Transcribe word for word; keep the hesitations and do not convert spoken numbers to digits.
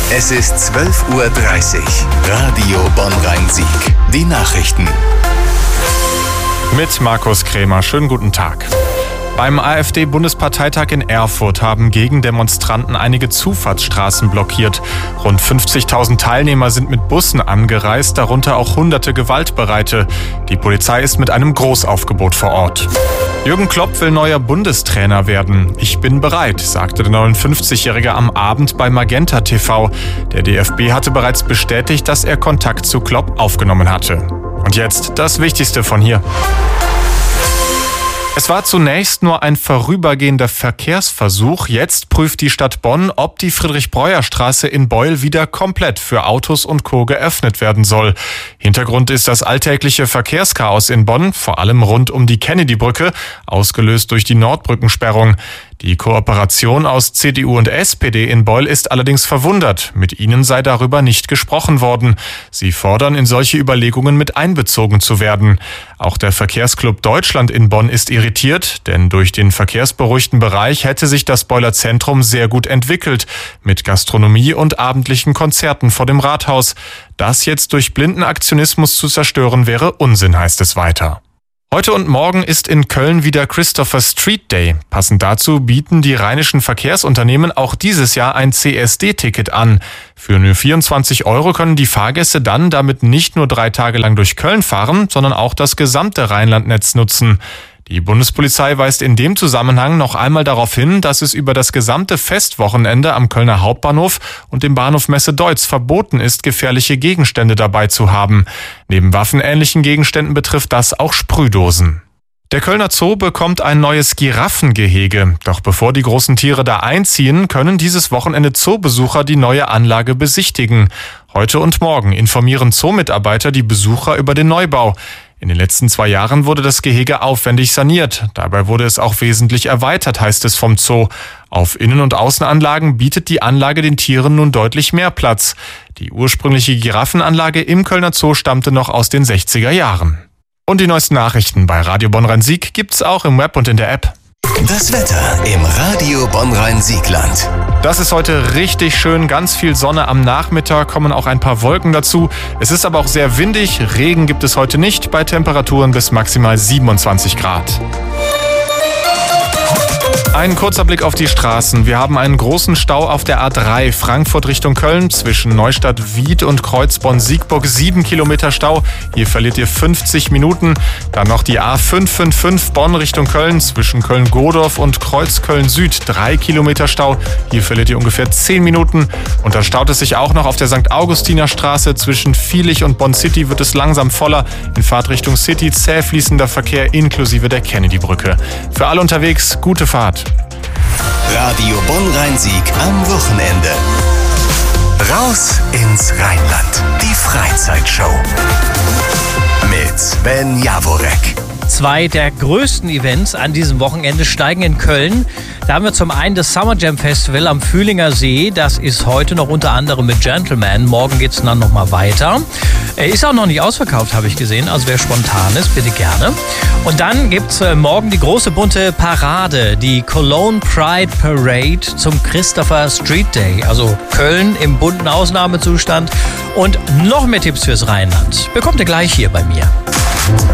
Es ist zwölf Uhr dreißig. Radio Bonn-Rhein-Sieg. Die Nachrichten. Mit Markus Krämer. Schönen guten Tag. Beim AfD-Bundesparteitag in Erfurt haben Gegendemonstranten einige Zufahrtsstraßen blockiert. Rund fünfzigtausend Teilnehmer sind mit Bussen angereist, darunter auch hunderte Gewaltbereite. Die Polizei ist mit einem Großaufgebot vor Ort. Jürgen Klopp will neuer Bundestrainer werden. Ich bin bereit, sagte der neunundfünfzigjährige am Abend bei Magenta T V. Der D F B hatte bereits bestätigt, dass er Kontakt zu Klopp aufgenommen hatte. Und jetzt das Wichtigste von hier. Es war zunächst nur ein vorübergehender Verkehrsversuch. Jetzt prüft die Stadt Bonn, ob die Friedrich-Breuer-Straße in Beul wieder komplett für Autos und Co. geöffnet werden soll. Hintergrund ist das alltägliche Verkehrschaos in Bonn, vor allem rund um die Kennedy-Brücke, ausgelöst durch die Nordbrückensperrung. Die Kooperation aus C D U und S P D in Beul ist allerdings verwundert. Mit ihnen sei darüber nicht gesprochen worden. Sie fordern, in solche Überlegungen mit einbezogen zu werden. Auch der Verkehrsclub Deutschland in Bonn ist irritiert, denn durch den verkehrsberuhigten Bereich hätte sich das Beuler Zentrum sehr gut entwickelt, mit Gastronomie und abendlichen Konzerten vor dem Rathaus. Das jetzt durch blinden Aktionismus zu zerstören, wäre Unsinn, heißt es weiter. Heute und morgen ist in Köln wieder Christopher Street Day. Passend dazu bieten die rheinischen Verkehrsunternehmen auch dieses Jahr ein C S D-Ticket an. Für nur vierundzwanzig Euro können die Fahrgäste dann damit nicht nur drei Tage lang durch Köln fahren, sondern auch das gesamte Rheinlandnetz nutzen. Die Bundespolizei weist in dem Zusammenhang noch einmal darauf hin, dass es über das gesamte Festwochenende am Kölner Hauptbahnhof und dem Bahnhof Messe-Deutz verboten ist, gefährliche Gegenstände dabei zu haben. Neben waffenähnlichen Gegenständen betrifft das auch Sprühdosen. Der Kölner Zoo bekommt ein neues Giraffengehege. Doch bevor die großen Tiere da einziehen, können dieses Wochenende Zoobesucher die neue Anlage besichtigen. Heute und morgen informieren Zoomitarbeiter die Besucher über den Neubau. In den letzten zwei Jahren wurde das Gehege aufwendig saniert. Dabei wurde es auch wesentlich erweitert, heißt es vom Zoo. Auf Innen- und Außenanlagen bietet die Anlage den Tieren nun deutlich mehr Platz. Die ursprüngliche Giraffenanlage im Kölner Zoo stammte noch aus den sechziger Jahren. Und die neuesten Nachrichten bei Radio Bonn-Rhein-Sieg gibt's auch im Web und in der App. Das Wetter im Radio Bonn-Rhein-Siegland. Das ist heute richtig schön, ganz viel Sonne am Nachmittag, kommen auch ein paar Wolken dazu. Es ist aber auch sehr windig, Regen gibt es heute nicht, bei Temperaturen bis maximal siebenundzwanzig Grad. Ein kurzer Blick auf die Straßen. Wir haben einen großen Stau auf der A drei Frankfurt Richtung Köln zwischen Neustadt-Wied und Kreuzborn-Siegburg. Sieben Kilometer Stau. Hier verliert ihr fünfzig Minuten. Dann noch die A fünf fünf fünf Bonn Richtung Köln zwischen Köln-Godorf und Kreuzköln-Süd. Drei Kilometer Stau. Hier verliert ihr ungefähr zehn Minuten. Und dann staut es sich auch noch auf der Sankt Augustiner Straße. Zwischen Viehlich und Bonn City wird es langsam voller. In Fahrtrichtung City zäh fließender Verkehr inklusive der Kennedy-Brücke. Für alle unterwegs, gute Fahrt. Radio Bonn-Rhein-Sieg am Wochenende. Raus ins Rheinland. Die Freizeitshow. Mit Sven Jaworek. Zwei der größten Events an diesem Wochenende steigen in Köln. Da haben wir zum einen das Summer Jam Festival am Fühlinger See. Das ist heute noch unter anderem mit Gentleman. Morgen geht es dann nochmal weiter. Er ist auch noch nicht ausverkauft, habe ich gesehen. Also wer spontan ist, bitte gerne. Und dann gibt es morgen die große bunte Parade, die Cologne Pride Parade zum Christopher Street Day. Also Köln im bunten Ausnahmezustand. Und noch mehr Tipps fürs Rheinland bekommt ihr gleich hier bei mir.